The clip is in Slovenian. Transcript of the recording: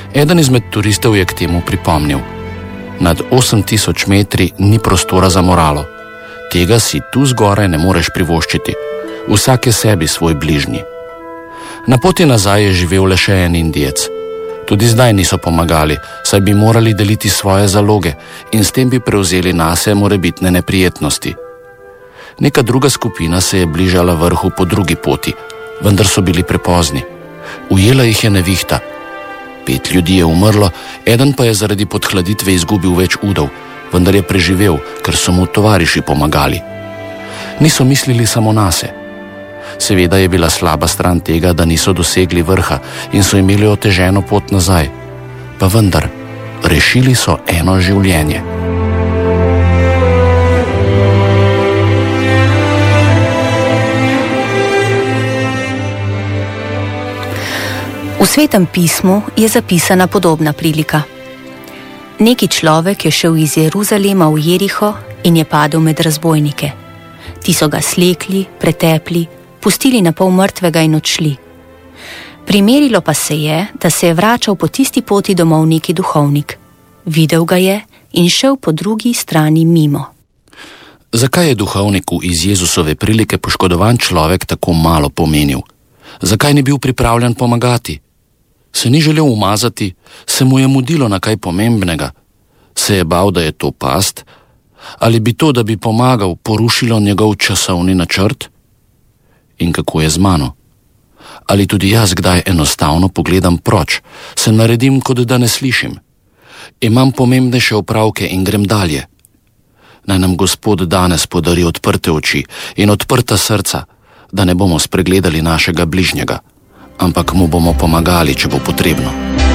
Eden izmed turistov je k temu pripomnil: nad 8000 metri ni prostora za moralo. Tega si tu zgoraj ne moreš privoščiti. Vsak je sebi svoj bližnji. Na poti nazaj je živel le še en Indijec. Tudi zdaj niso pomagali, saj bi morali deliti svoje zaloge in s tem bi prevzeli nase morebitne neprijetnosti. Neka druga skupina se je bližala vrhu po drugi poti, vendar so bili prepozni. Ujela jih je nevihta. 5 ljudi je umrlo, eden pa je zaradi podhladitve izgubil več udov, vendar je preživel, ker so mu tovariši pomagali. Niso mislili samo nase. Seveda je bila slaba stran tega, da niso dosegli vrha in so imeli oteženo pot nazaj. Pa vendar, rešili so eno življenje. V Svetem pismu je zapisana podobna prilika. Neki človek je šel iz Jeruzalema v Jeriho in je padel med razbojnike. Ti so ga slekli, pretepli, pustili na pol mrtvega in odšli. Primerilo pa se je, da se je vračal po tisti poti domov neki duhovnik. Videl ga je in šel po drugi strani mimo. Zakaj je duhovniku iz Jezusove prilike poškodovan človek tako malo pomenil? Zakaj ni bil pripravljen pomagati? Se ni želel umazati, se mu je mudilo na kaj pomembnega? Se je bal, da je to past? Ali bi to, da bi pomagal, porušilo njegov časovni načrt? In kako je z mano? Ali tudi jaz kdaj enostavno pogledam proč, se naredim, kot da ne slišim? Imam pomembnejše opravke in grem dalje. Naj nam Gospod danes podari odprte oči in odprta srca, da ne bomo spregledali našega bližnjega, ampak mu bomo pomagali, če bo potrebno.